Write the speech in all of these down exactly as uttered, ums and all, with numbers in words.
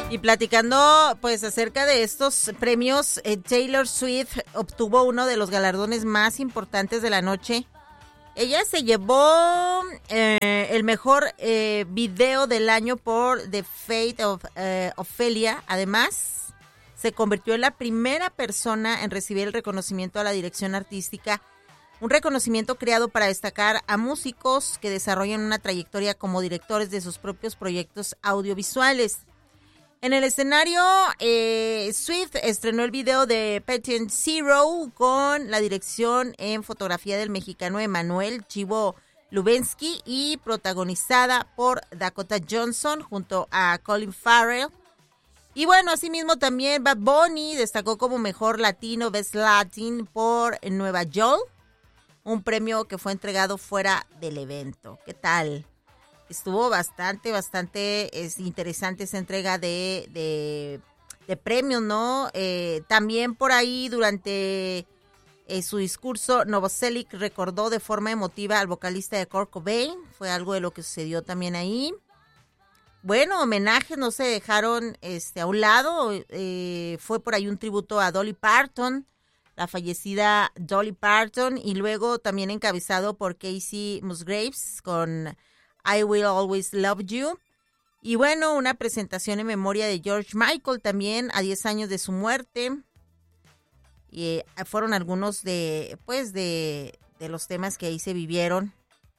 Y platicando pues acerca de estos premios, eh, Taylor Swift obtuvo uno de los galardones más importantes de la noche. Ella se llevó eh, el mejor eh, video del año por The Fate of eh, Ophelia. Además, se convirtió en la primera persona en recibir el reconocimiento a la dirección artística, un reconocimiento creado para destacar a músicos que desarrollan una trayectoria como directores de sus propios proyectos audiovisuales. En el escenario, eh, Swift estrenó el video de Patient Zero con la dirección en fotografía del mexicano Emanuel Chivo Lubensky y protagonizada por Dakota Johnson junto a Colin Farrell. Y bueno, asimismo también Bad Bunny destacó como mejor latino, Best Latin por Nueva York, un premio que fue entregado fuera del evento. ¿Qué tal? Estuvo bastante, bastante es interesante esa entrega de, de, de premios, ¿no? Eh, también por ahí durante eh, su discurso, Novoselic recordó de forma emotiva al vocalista de Kurt Cobain. Fue algo de lo que sucedió también ahí. Bueno, homenajes no se dejaron este, a un lado. Eh, fue por ahí un tributo a Dolly Parton, la fallecida Dolly Parton, y luego también encabezado por Casey Musgraves con I Will Always Love You. Y bueno, una presentación en memoria de George Michael también a diez años de su muerte. Y eh, fueron algunos de, pues, de, de los temas que ahí se vivieron.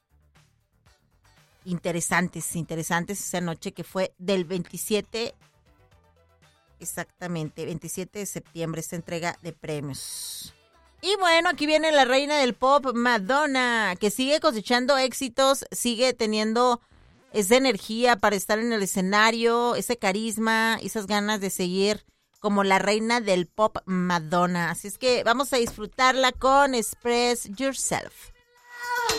Interesantes, interesantes esa noche que fue del veintisiete, exactamente, veintisiete de septiembre, esta entrega de premios. Y bueno, aquí viene la reina del pop, Madonna, que sigue cosechando éxitos, sigue teniendo esa energía para estar en el escenario, ese carisma, esas ganas de seguir como la reina del pop, Madonna. Así es que vamos a disfrutarla con Express Yourself.